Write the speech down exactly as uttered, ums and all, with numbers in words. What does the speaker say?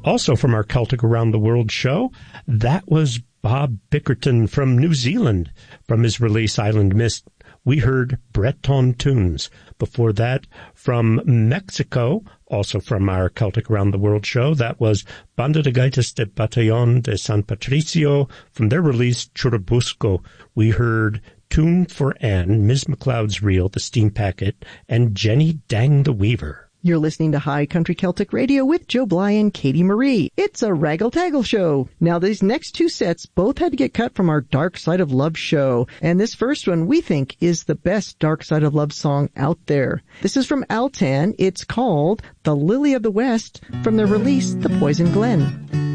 Also from our Celtic Around the World show, that was Bob Bickerton from New Zealand. From his release Island Mist, we heard Breton Tunes. Before that, from Mexico, also from our Celtic Around the World show, that was Banda de Gaitas de Batallón de San Patricio. From their release, Churubusco, we heard Tune for Anne, Miz McLeod's Reel, The Steam Packet, and Jenny Dang the Weaver. You're listening to High Country Celtic Radio with Joe Bly and Katie Marie. It's a raggle-taggle show. Now, these next two sets both had to get cut from our Dark Side of Love show. And this first one, we think, is the best Dark Side of Love song out there. This is from Altan. It's called The Lily of the West from their release, The Poison Glen.